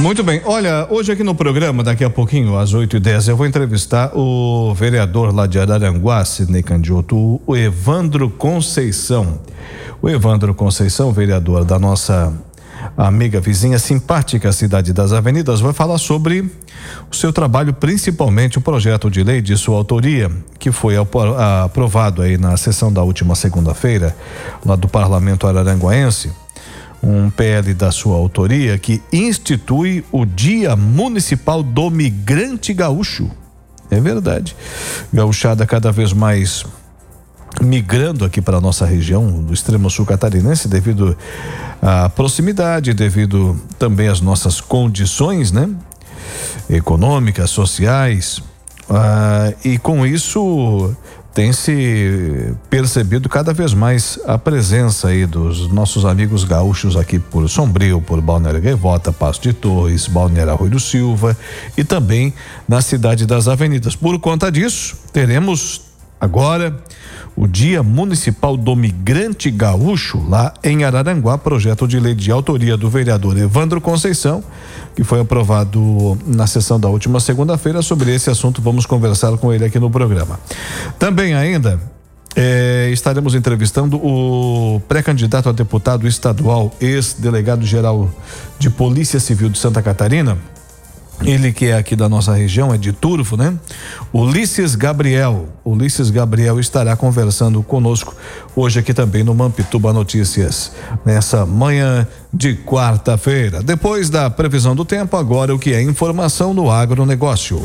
Muito bem, olha, hoje aqui no programa, daqui a pouquinho, às 8h10, eu vou entrevistar o vereador lá de Araranguá, Sidney Candiotto, o Evandro Conceição. O Evandro Conceição, vereador da nossa amiga vizinha simpática Cidade das Avenidas, vai falar sobre o seu trabalho, principalmente o projeto de lei de sua autoria, que foi aprovado aí na sessão da última segunda-feira, lá do Parlamento Araranguaense. Um PL da sua autoria que institui o Dia Municipal do Migrante Gaúcho. É verdade. Gaúchada cada vez mais migrando aqui para a nossa região do extremo sul catarinense, devido à proximidade, devido também às nossas condições, né? Econômicas, sociais. E com isso tem se percebido cada vez mais a presença aí dos nossos amigos gaúchos aqui por Sombrio, por Balneário Gaivota, Passo de Torres, Balneário Arroio do Silva e também na Cidade das Avenidas. Por conta disso, teremos agora o Dia Municipal do Migrante Gaúcho lá em Araranguá, projeto de lei de autoria do vereador Evandro Conceição, que foi aprovado na sessão da última segunda-feira. Sobre esse assunto vamos conversar com ele aqui no programa. Também ainda estaremos entrevistando o pré-candidato a deputado estadual, ex-delegado geral de Polícia Civil de Santa Catarina, ele que é aqui da nossa região, é de Turvo, né? Ulisses Gabriel estará conversando conosco hoje aqui também no Mampituba Notícias, nessa manhã de quarta-feira. Depois da previsão do tempo, agora o que é informação no agronegócio.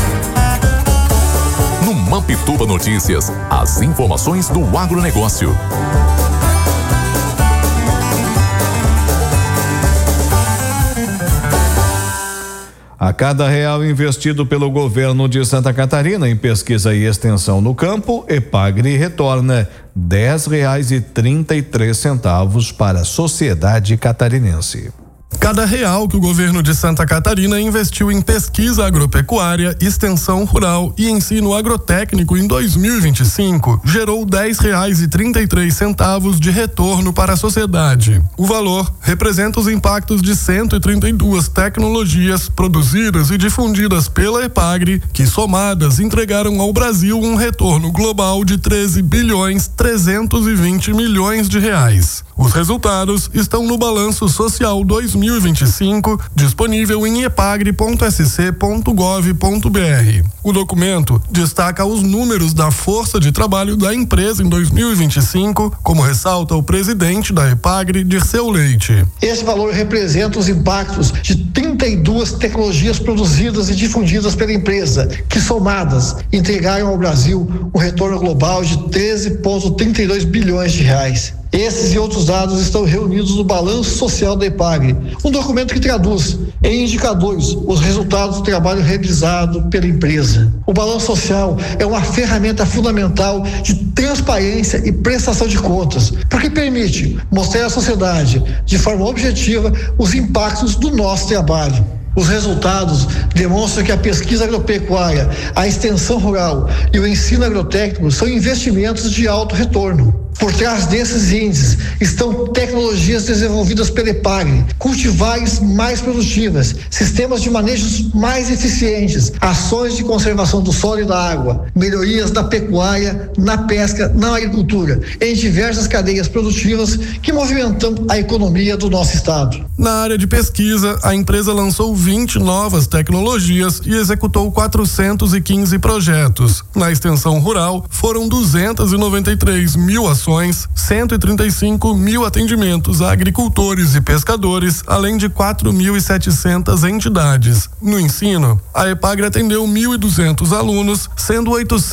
No Mampituba Notícias, as informações do agronegócio. A cada real investido pelo governo de Santa Catarina em pesquisa e extensão no campo, EPAGRE retorna R$10,33 para a sociedade catarinense. Cada real que o governo de Santa Catarina investiu em pesquisa agropecuária, extensão rural e ensino agrotécnico em 2025 gerou R$10,33 de retorno para a sociedade. O valor representa os impactos de 132 tecnologias produzidas e difundidas pela EPAGRE, que somadas entregaram ao Brasil um retorno global de R$13,320 bilhões. Os resultados estão no Balanço Social 2025, disponível em epagre.sc.gov.br. O documento destaca os números da força de trabalho da empresa em 2025, como ressalta o presidente da EPAGRE, Dirceu Leite. Esse valor representa os impactos de 32 tecnologias produzidas e difundidas pela empresa, que somadas entregaram ao Brasil um retorno global de R$13,32 bilhões. Esses e outros dados estão reunidos no Balanço Social da EPAGRE, um documento que traduz em indicadores os resultados do trabalho realizado pela empresa. O Balanço Social é uma ferramenta fundamental de transparência e prestação de contas, porque permite mostrar à sociedade, de forma objetiva, os impactos do nosso trabalho. Os resultados demonstram que a pesquisa agropecuária, a extensão rural e o ensino agrotécnico são investimentos de alto retorno. Por trás desses índices estão tecnologias desenvolvidas pela EPAGRE, cultivares mais produtivas, sistemas de manejos mais eficientes, ações de conservação do solo e da água, melhorias da pecuária, na pesca, na agricultura, em diversas cadeias produtivas que movimentam a economia do nosso estado. Na área de pesquisa, a empresa lançou 20 novas tecnologias e executou 415 projetos. Na extensão rural, foram 293 mil ações, 135 mil atendimentos a agricultores e pescadores, além de 4.700 entidades. No ensino, a EPAGRE atendeu 1.200 alunos, sendo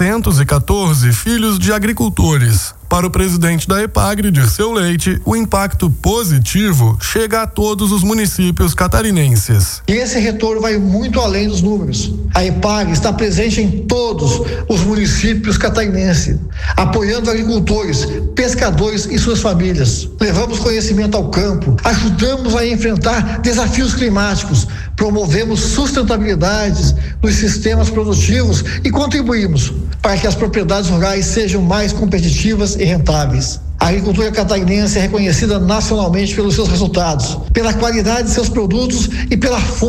814 filhos de agricultores. Para o presidente da EPAGRE, Dirceu Leite, o impacto positivo chega a todos os municípios catarinenses. E esse retorno vai muito além dos números. A EPAGRE está presente em todos os municípios catarinenses, apoiando agricultores, pescadores e suas famílias. Levamos conhecimento ao campo, ajudamos a enfrentar desafios climáticos, promovemos sustentabilidade dos sistemas produtivos e contribuímos para que as propriedades rurais sejam mais competitivas e rentáveis. A agricultura catarinense é reconhecida nacionalmente pelos seus resultados, pela qualidade de seus produtos e pela